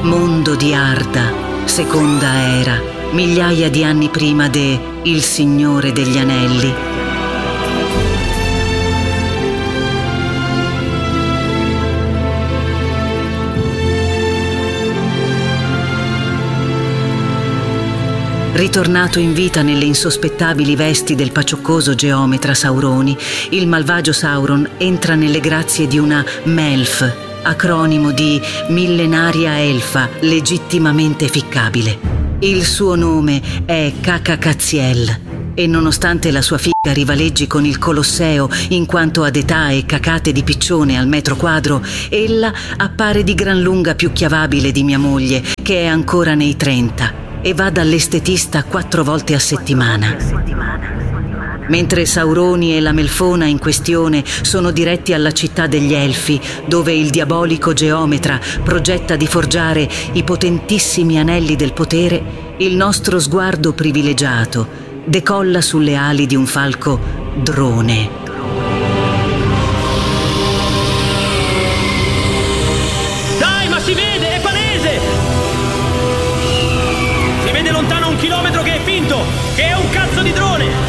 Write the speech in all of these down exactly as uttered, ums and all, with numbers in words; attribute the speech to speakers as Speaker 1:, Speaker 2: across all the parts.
Speaker 1: mondo di Arda, seconda era, migliaia di anni prima de Il Signore degli Anelli. Ritornato in vita nelle insospettabili vesti del pacioccioso geometra Sauroni, il malvagio Sauron entra nelle grazie di una Melf, acronimo di millenaria elfa legittimamente ficcabile. Il suo nome è Cacacaziel e nonostante la sua figa rivaleggi con il Colosseo in quanto ad età e cacate di piccione al metro quadro, ella appare di gran lunga più chiavabile di mia moglie, che è ancora nei trenta e va dall'estetista quattro volte a settimana. Mentre Sauroni e la Melfona in questione sono diretti alla città degli Elfi, dove il diabolico geometra progetta di forgiare i potentissimi anelli del potere, il nostro sguardo privilegiato decolla sulle ali di un falco drone.
Speaker 2: Dai, ma si vede, è palese! Si vede lontano un chilometro che è finto, che è un cazzo di drone!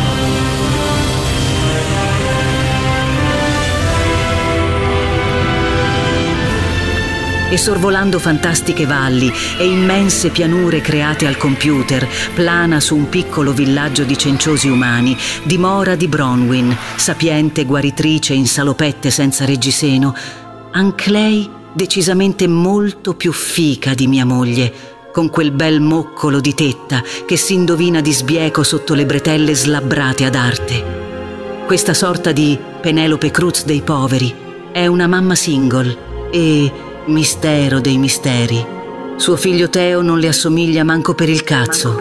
Speaker 1: E sorvolando fantastiche valli e immense pianure create al computer, plana su un piccolo villaggio di cenciosi umani, dimora di Bronwyn, sapiente guaritrice in salopette senza reggiseno, anche lei decisamente molto più fica di mia moglie, con quel bel moccolo di tetta che si indovina di sbieco sotto le bretelle slabbrate ad arte. Questa sorta di Penelope Cruz dei poveri è una mamma single e... mistero dei misteri. Suo figlio Teo non le assomiglia manco per il cazzo.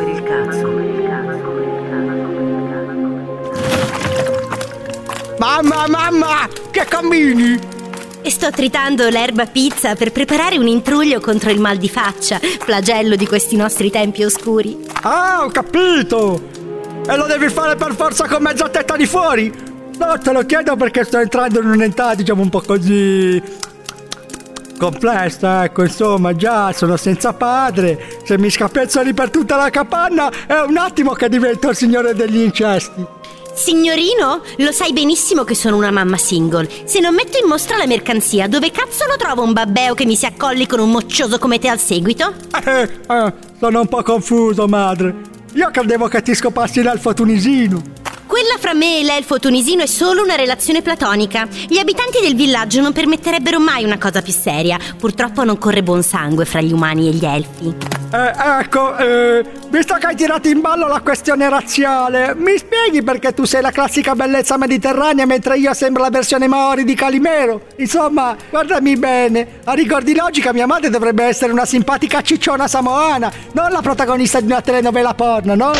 Speaker 3: Mamma, mamma, che combini?
Speaker 4: E sto tritando l'erba pizza per preparare un intruglio contro il mal di faccia, flagello di questi nostri tempi oscuri.
Speaker 3: Ah, ho capito! E lo devi fare per forza con mezza tetta di fuori? No, te lo chiedo perché sto entrando in un'età, diciamo, un po' così... complessa, ecco, insomma, già sono senza padre. Se mi scapezzoli per tutta la capanna è un attimo che divento il signore degli incesti.
Speaker 4: Signorino, lo sai benissimo che sono una mamma single. Se non metto in mostra la mercanzia, dove cazzo lo trovo un babbeo che mi si accolli con un moccioso come te al seguito?
Speaker 3: Eh, eh, sono un po' confuso, madre. Io credevo che ti scopassi l'elfo tunisino.
Speaker 4: Quella fra me e l'elfo tunisino è solo una relazione platonica. Gli abitanti del villaggio non permetterebbero mai una cosa più seria. Purtroppo non corre buon sangue fra gli umani e gli elfi.
Speaker 3: Eh, ecco, eh, visto che hai tirato in ballo la questione razziale, mi spieghi perché tu sei la classica bellezza mediterranea mentre io sembro la versione Maori di Calimero? Insomma, guardami bene, a rigor di logica mia madre dovrebbe essere una simpatica cicciona samoana, non la protagonista di una telenovela porno, no?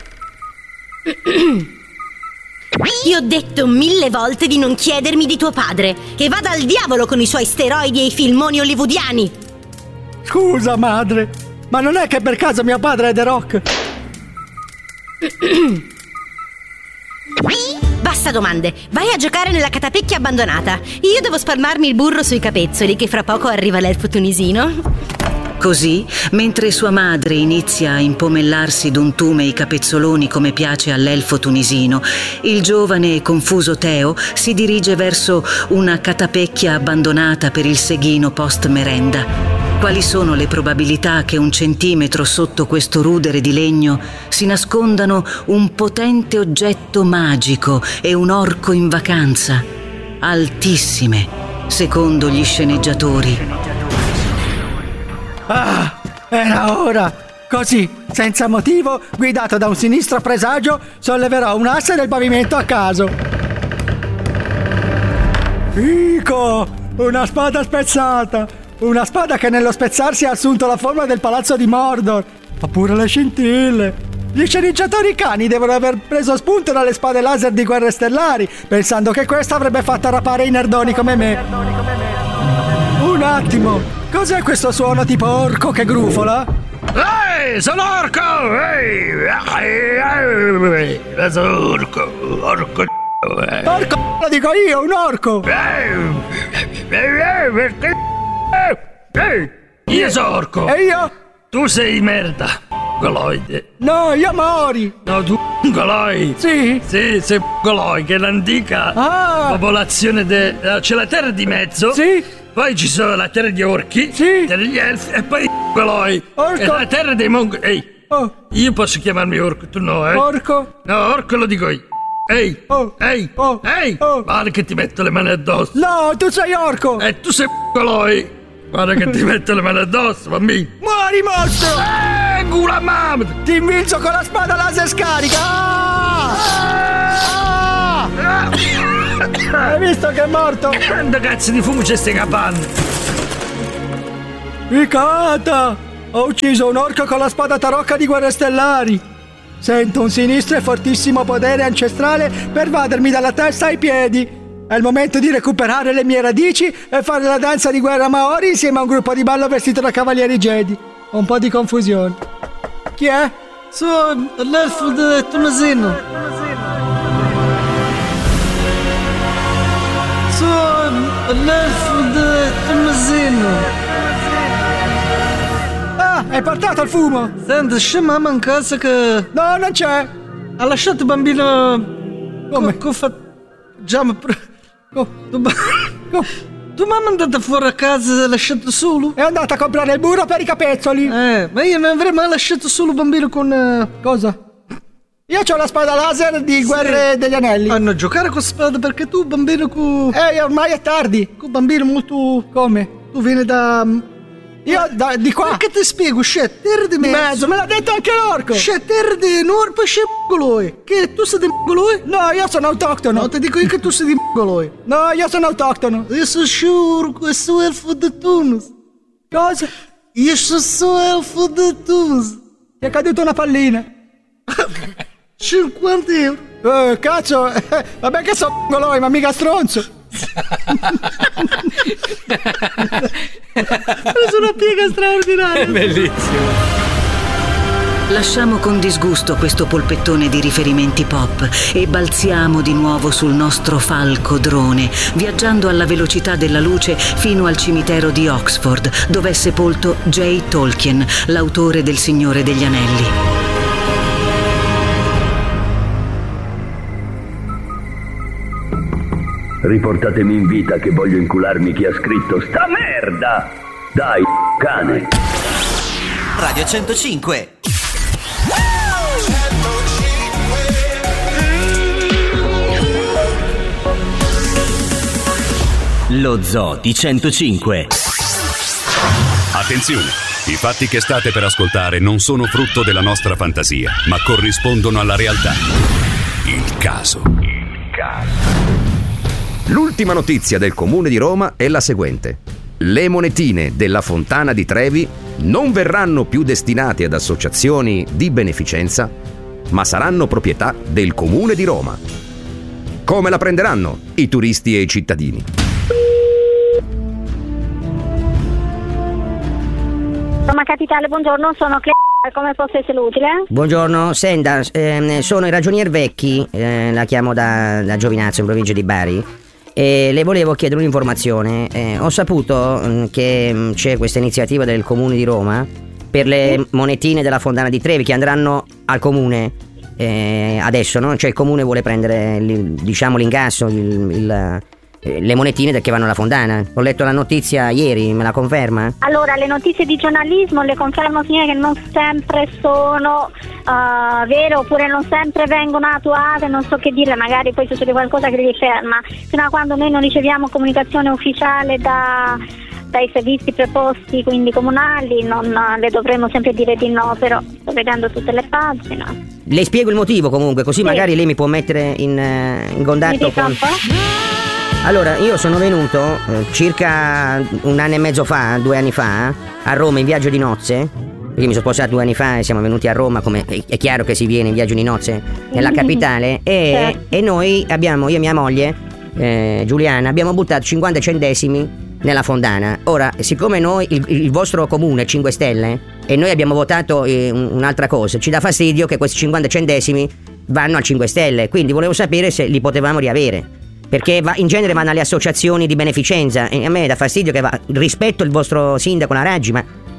Speaker 4: Ti ho detto mille volte di non chiedermi di tuo padre. Che vada al diavolo con i suoi steroidi e i filmoni hollywoodiani.
Speaker 3: Scusa, madre, ma non è che per caso mio padre è The Rock?
Speaker 4: Basta domande, vai a giocare nella catapecchia abbandonata. Io devo spalmarmi il burro sui capezzoli, che fra poco arriva l'elfo tunisino.
Speaker 1: Così, mentre sua madre inizia a impomellarsi d'un tume i capezzoloni come piace all'elfo tunisino, il giovane e confuso Teo si dirige verso una catapecchia abbandonata per il seghino post merenda. Quali sono le probabilità che un centimetro sotto questo rudere di legno si nascondano un potente oggetto magico e un orco in vacanza? Altissime, secondo gli sceneggiatori.
Speaker 3: Ah, era ora! Così, senza motivo, guidato da un sinistro presagio, solleverò un asse del pavimento a caso. Fico! Una spada spezzata! Una spada che nello spezzarsi ha assunto la forma del palazzo di Mordor! Ma pure le scintille! Gli sceneggiatori cani devono aver preso spunto dalle spade laser di Guerre Stellari, pensando che questa avrebbe fatto arrapare i nerdoni come me. Un attimo! Cos'è questo suono tipo orco che grufola?
Speaker 5: Ehi, sono orco! Ehi, ehi, ehi, sono orco, orco.
Speaker 3: Orco, lo dico io, un orco!
Speaker 5: Ehi, ehi, perché? Ehi, Io sono Orco.
Speaker 3: E io?
Speaker 5: Tu sei merda. Goloide.
Speaker 3: No, io Mori.
Speaker 5: No, tu Goloi.
Speaker 3: Sì?
Speaker 5: Sì, sei Goloi, che è l'antica
Speaker 3: Ah.
Speaker 5: popolazione de... C'è la terra di mezzo.
Speaker 3: Sì?
Speaker 5: Poi ci sono la terra di orchi.
Speaker 3: Sì.
Speaker 5: Terra degli elfi. E poi Goloi.
Speaker 3: Orco.
Speaker 5: E la terra dei mongoli. Ehi.
Speaker 3: Oh.
Speaker 5: Io posso chiamarmi Orco, tu no, eh?
Speaker 3: Orco.
Speaker 5: No, Orco lo dico io. Ehi.
Speaker 3: Oh.
Speaker 5: Ehi.
Speaker 3: Oh.
Speaker 5: Ehi.
Speaker 3: Oh.
Speaker 5: Guarda che ti metto le mani addosso.
Speaker 3: No, tu sei Orco.
Speaker 5: E tu sei Goloi. Guarda che ti metto le mani addosso, bambino.
Speaker 3: Muori, mostro.
Speaker 5: Eh, gula mamma.
Speaker 3: Ti invilzo con la spada laser scarica. Ah! Ah! Hai visto che è morto?
Speaker 5: Quanto cazzo di fumo c'è stai capanne?
Speaker 3: Picata! Ho ucciso un orco con la spada tarocca di Guerre Stellari. Sento un sinistro e fortissimo potere ancestrale pervadermi dalla testa ai piedi. È il momento di recuperare le mie radici e fare la danza di guerra Maori insieme a un gruppo di ballo vestito da cavalieri Jedi. Ho un po' di confusione. Chi è?
Speaker 6: Sono l'elfo di Tunasino. Sono l'elfo di Tunasino.
Speaker 3: Ah, hai portato il fumo!
Speaker 6: Senti, c'è mamma in casa che
Speaker 3: No, non c'è!
Speaker 6: ha lasciato il bambino.
Speaker 3: Come?
Speaker 6: Che fa. Già, ma.
Speaker 3: Oh,
Speaker 6: Tu, ba-
Speaker 3: oh.
Speaker 6: tu mamma è andata fuori a casa e ha lasciato solo?
Speaker 3: È andata a comprare il burro per i capezzoli!
Speaker 6: Eh, ma io non avrei mai lasciato solo il bambino con. eh,
Speaker 3: Cosa? Io ho la spada laser di Guerre degli Anelli.
Speaker 6: A non giocare con spada perché tu, bambino, con.
Speaker 3: Eh, ormai è tardi.
Speaker 6: Con bambino molto.
Speaker 3: Come?
Speaker 6: Tu vieni da.
Speaker 3: Io da, di qua.
Speaker 6: Ma che ti spiego? C'è terra di
Speaker 3: Di
Speaker 6: mezzo.
Speaker 3: mezzo, me l'ha detto anche l'orco!
Speaker 6: C'è terra di nord, poi c'è mongoloi. Che tu sei di mongoloi?
Speaker 3: No, io sono autoctono!
Speaker 6: No, ti dico io che tu sei di mongoloi.
Speaker 3: No, io sono autoctono!
Speaker 6: Io sono sicuro che questo elfo di Tunis.
Speaker 3: Cosa?
Speaker 6: Io sono elfo di Tunis.
Speaker 3: Ti è caduta una pallina!
Speaker 6: cinquanta euro.
Speaker 3: Eh, cazzo! eh, Vabbè che sono mongoloi, ma mica stronzo!
Speaker 6: È una piega straordinaria.
Speaker 2: Bellissimo.
Speaker 1: Lasciamo con disgusto questo polpettone di riferimenti pop e balziamo di nuovo sul nostro falco drone, viaggiando alla velocità della luce fino al cimitero di Oxford, dove è sepolto J. Tolkien, l'autore del Signore degli Anelli.
Speaker 7: Riportatemi in vita che voglio incularmi chi ha scritto sta merda! Dai, cane!
Speaker 8: Radio centocinque. Lo Zoo di centocinque.
Speaker 9: Attenzione! I fatti che state per ascoltare non sono frutto della nostra fantasia, ma corrispondono alla realtà. Il caso. Il caso.
Speaker 10: L'ultima notizia del Comune di Roma è la seguente. Le monetine della Fontana di Trevi non verranno più destinate ad associazioni di beneficenza, ma saranno proprietà del Comune di Roma. Come la prenderanno i turisti e i cittadini?
Speaker 11: Roma Capitale, buongiorno, sono Clea. Come posso essere utile?
Speaker 12: Buongiorno, senta, ehm, sono il ragionier Vecchi, eh, la chiamo da, da Giovinazzo in provincia di Bari. E le volevo chiedere un'informazione. Eh, ho saputo mh, che mh, c'è questa iniziativa del Comune di Roma per le monetine della Fontana di Trevi che andranno al Comune eh, adesso, no? Cioè il Comune vuole prendere il, diciamo l'incasso, il, il, eh, le monetine che vanno alla fontana. Ho letto la notizia ieri, me la conferma?
Speaker 11: Allora, le notizie di giornalismo le confermo, signore, che non sempre sono uh, vere, oppure non sempre vengono attuate, non so che dire, magari poi succede qualcosa che li ferma. Fino a quando noi non riceviamo comunicazione ufficiale da, dai servizi preposti, quindi comunali, non le dovremo sempre dire di no, però sto vedendo tutte le pagine.
Speaker 12: Le spiego il motivo comunque, così sì. Magari lei mi può mettere in, in contatto con... Allora, io sono venuto eh, circa un anno e mezzo fa, due anni fa, a Roma in viaggio di nozze, perché mi sono sposato due anni fa e siamo venuti a Roma, come è chiaro che si viene in viaggio di nozze nella capitale, e, e noi abbiamo, io e mia moglie, eh, Giuliana, abbiamo buttato cinquanta centesimi nella fontana. Ora, siccome noi, il, il vostro comune è cinque Stelle, e noi abbiamo votato eh, un'altra cosa, ci dà fastidio che questi cinquanta centesimi vanno al cinque Stelle, quindi volevo sapere se li potevamo riavere. Perché va, in genere vanno alle associazioni di beneficenza e a me dà fastidio che va, rispetto il vostro sindaco La Raggi, ma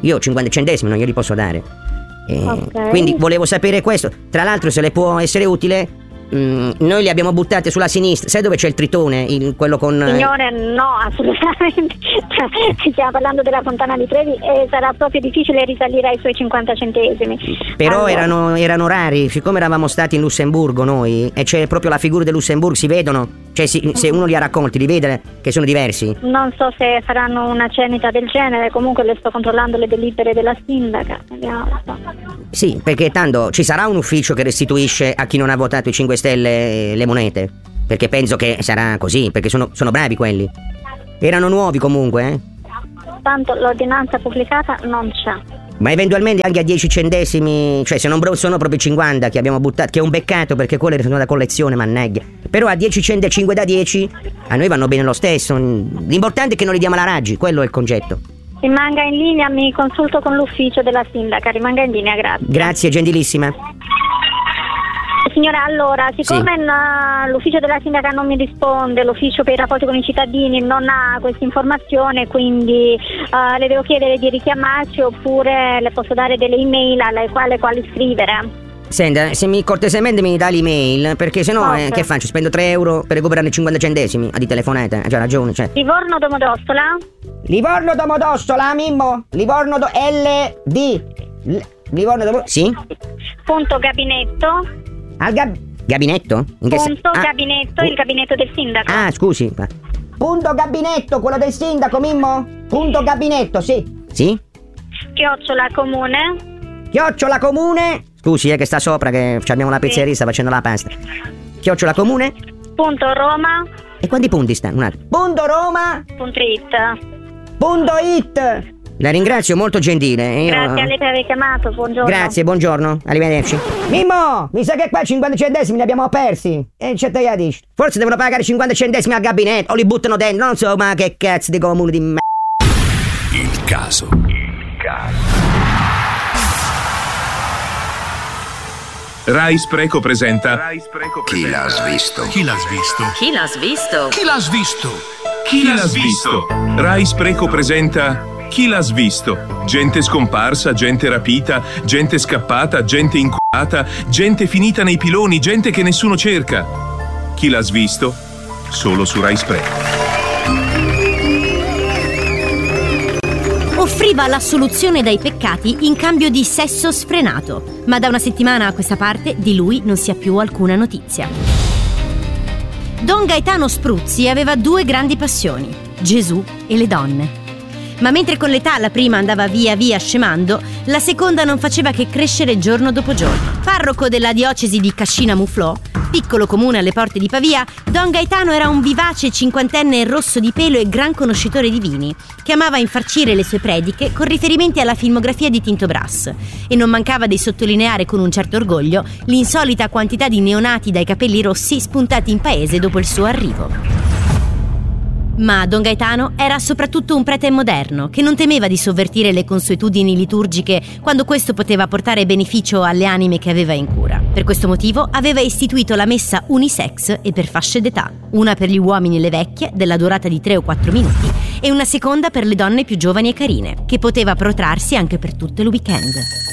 Speaker 12: Io cinquanta centesimi non glieli posso dare. Eh,
Speaker 11: Ok.
Speaker 12: Quindi volevo sapere questo. Tra l'altro, se le può essere utile, mm, noi li abbiamo buttate sulla sinistra. Sai dove c'è il tritone? Il- quello con. eh,
Speaker 11: Signore, no, assolutamente. Cioè, stiamo parlando della Fontana di Trevi e sarà proprio difficile risalire ai suoi cinquanta centesimi.
Speaker 12: Però
Speaker 11: Allora,
Speaker 12: erano, erano rari, siccome eravamo stati in Lussemburgo noi, e c'è proprio la figura del Lussemburgo, si vedono? Cioè, si- se uno li ha raccolti, li vede che sono diversi?
Speaker 11: Non so se faranno una cenita del genere, comunque le sto controllando le delibere della sindaca. Vediamo.
Speaker 12: Sì, perché tanto ci sarà un ufficio che restituisce a chi non ha votato i cinque Stelle le monete. Perché penso che sarà così, perché sono, sono bravi quelli. Erano nuovi comunque, eh?
Speaker 11: Tanto l'ordinanza pubblicata non c'è.
Speaker 12: Ma eventualmente anche a dieci centesimi, cioè se non bro- sono proprio cinquanta che abbiamo buttato, che è un peccato perché quelle sono da collezione, mannaggia. Però a dieci centesimi da dieci a noi vanno bene lo stesso. L'importante è che non li diamo alla Raggi, quello è il concetto.
Speaker 11: Rimanga in linea, mi consulto con l'ufficio della sindaca, rimanga in linea, grazie.
Speaker 12: Grazie, gentilissima.
Speaker 11: Signora, allora, siccome n- l'ufficio della sindaca non mi risponde, l'ufficio per i rapporti con i cittadini non ha questa informazione, quindi eh, le devo chiedere di richiamarci oppure le posso dare delle email alle quali, quali scrivere.
Speaker 12: Senta, se mi cortesemente mi dà l'email, perché sennò
Speaker 11: Ok.
Speaker 12: eh, che faccio? Spendo tre euro per recuperare cinquanta centesimi a di telefonata, ha già ragione, cioè.
Speaker 11: Livorno Domodossola?
Speaker 12: Livorno Domodossola, Mimmo? Livorno do- L D L- Livorno Domodossola? Sì?
Speaker 11: Punto gabinetto?
Speaker 12: Al gab- gabinetto? In che
Speaker 11: Punto
Speaker 12: sen- ah,
Speaker 11: gabinetto,
Speaker 12: pu-
Speaker 11: il gabinetto del sindaco.
Speaker 12: Ah, scusi. Punto gabinetto, quello del sindaco, Mimmo? Punto gabinetto, sì. Sì?
Speaker 11: Chiocciola comune?
Speaker 12: Chiocciola comune. Scusi, eh, che sta sopra, che abbiamo la pizzeria, sta facendo la pasta. Chiocciola comune.
Speaker 11: Punto Roma?
Speaker 12: E quanti punti stanno? Un attimo. Punto Roma.
Speaker 11: Punto it.
Speaker 12: Punto it. La ringrazio, molto gentile. Io-
Speaker 11: Grazie a lei per aver chiamato, buongiorno.
Speaker 12: Grazie, buongiorno, arrivederci. Mimmo, mi sa che qua cinquanta centesimi li abbiamo persi. E c'è te dici. Forse devono pagare cinquanta centesimi al gabinetto o li buttano dentro, non so, ma che cazzo di comune di me.
Speaker 9: Il caso. Il caso.
Speaker 13: Rai Spreco presenta
Speaker 14: Chi l'ha svisto?
Speaker 13: Chi l'ha svisto?
Speaker 1: Chi l'ha svisto?
Speaker 14: Chi l'ha svisto?
Speaker 13: Chi l'ha svisto? Rai Spreco presenta Chi l'ha svisto? Gente scomparsa, gente rapita, gente scappata, gente inculata, gente finita nei piloni, gente che nessuno cerca. Chi l'ha svisto? Solo su Rai Spreco.
Speaker 4: Offriva la soluzione dai peccati in cambio di sesso sfrenato, ma da una settimana a questa parte di lui non si ha più alcuna notizia. Don Gaetano Spruzzi aveva due grandi passioni, Gesù e le donne. Ma mentre con l'età la prima andava via via scemando, la seconda non faceva che crescere giorno dopo giorno. Parroco della diocesi di Cascina-Muflò, piccolo comune alle porte di Pavia, Don Gaetano era un vivace cinquantenne rosso di pelo e gran conoscitore di vini, che amava infarcire le sue prediche con riferimenti alla filmografia di Tinto Brass, e non mancava di sottolineare con un certo orgoglio l'insolita quantità di neonati dai capelli rossi spuntati in paese dopo il suo arrivo. Ma Don Gaetano era soprattutto un prete moderno che non temeva di sovvertire le consuetudini liturgiche quando questo poteva portare beneficio alle anime che aveva in cura. Per questo motivo aveva istituito la messa unisex e per fasce d'età, una per gli uomini e le vecchie della durata di tre o quattro minuti e una seconda per le donne più giovani e carine, che poteva protrarsi anche per tutto il weekend.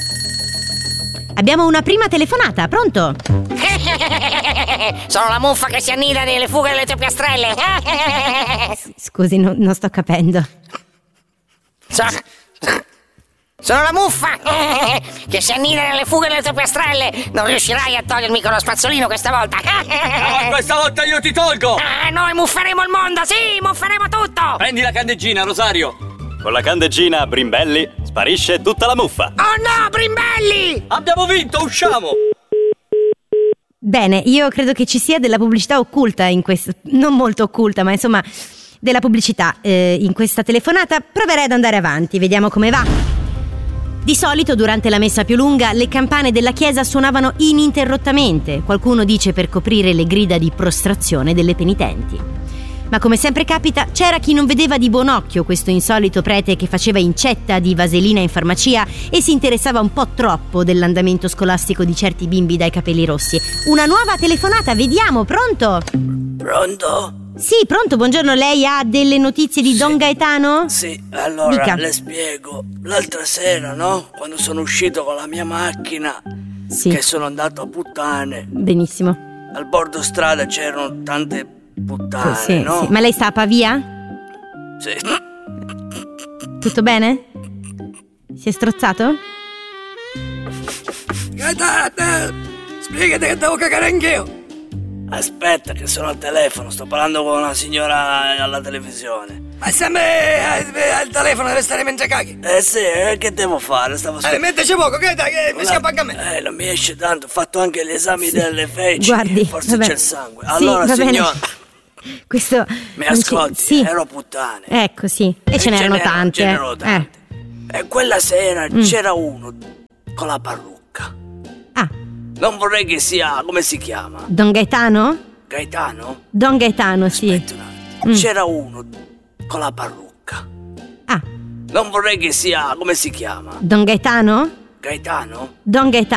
Speaker 4: Abbiamo una prima telefonata, pronto?
Speaker 15: Sono la muffa che si annida nelle fughe delle tue piastrelle.
Speaker 4: Scusi, no- non sto capendo.
Speaker 15: So- Sono la muffa che si annida nelle fughe delle tue piastrelle. Non riuscirai a togliermi con lo spazzolino questa volta.
Speaker 2: Ah, questa volta io ti tolgo.
Speaker 15: Ah, noi mufferemo il mondo, sì, mufferemo tutto.
Speaker 2: Prendi la candeggina, Rosario.
Speaker 16: Con la candeggina Brimbelli sparisce tutta la muffa.
Speaker 15: Oh no, Brimbelli!
Speaker 2: Abbiamo vinto, usciamo.
Speaker 4: Bene, io credo che ci sia della pubblicità occulta in questo, non molto occulta, ma insomma della pubblicità eh, in questa telefonata. Proverei ad andare avanti, vediamo come va. Di solito durante la messa più lunga le campane della chiesa suonavano ininterrottamente, qualcuno dice per coprire le grida di prostrazione delle penitenti. Ma come sempre capita, c'era chi non vedeva di buon occhio questo insolito prete che faceva incetta di vaselina in farmacia e si interessava un po' troppo dell'andamento scolastico di certi bimbi dai capelli rossi. Una nuova telefonata, vediamo, pronto?
Speaker 15: Pronto?
Speaker 4: Sì, pronto, buongiorno, lei ha delle notizie di sì. Don Gaetano?
Speaker 17: Sì, allora
Speaker 4: Dica.
Speaker 17: le spiego. L'altra sera, no? Quando sono uscito con la mia macchina,
Speaker 4: sì.
Speaker 17: che sono andato a puttane.
Speaker 4: Benissimo.
Speaker 17: Al bordo strada c'erano tante puttane,
Speaker 4: sì,
Speaker 17: no?
Speaker 4: Sì. Ma lei sta a Pavia?
Speaker 17: Sì.
Speaker 4: Tutto bene? Si è strozzato?
Speaker 17: Gaetano, spiegate che devo cagare anch'io. Aspetta che sono al telefono, sto parlando con una signora alla televisione. Ma sempre al telefono deve stare mentre caghi? Eh sì, eh, che devo fare? Stavo
Speaker 6: aspettando. Eh, metteci poco, che dai, che mi scappa a me.
Speaker 17: Eh, non mi esce tanto, ho fatto anche gli esami sì. delle feci.
Speaker 4: Guardi,
Speaker 17: forse
Speaker 4: vabbè.
Speaker 17: c'è il sangue. Allora,
Speaker 4: sì,
Speaker 17: signora.
Speaker 4: Questo.
Speaker 17: Mi ascolti?
Speaker 4: Sì.
Speaker 17: Ero puttane.
Speaker 4: Ecco, sì. E, e ce n'erano tante.
Speaker 17: Ce n'erano tante. Eh. E quella sera mm. c'era uno con la parrucca.
Speaker 4: Ah.
Speaker 17: Non vorrei che sia. Come si chiama?
Speaker 4: Don Gaetano?
Speaker 17: Gaetano?
Speaker 4: Don Gaetano, sì.
Speaker 17: Aspetta un attimo. Mm. C'era uno con la parrucca.
Speaker 4: Ah.
Speaker 17: Non vorrei che sia. Come si chiama?
Speaker 4: Don Gaetano?
Speaker 17: Gaetano?
Speaker 4: Don Gaetano.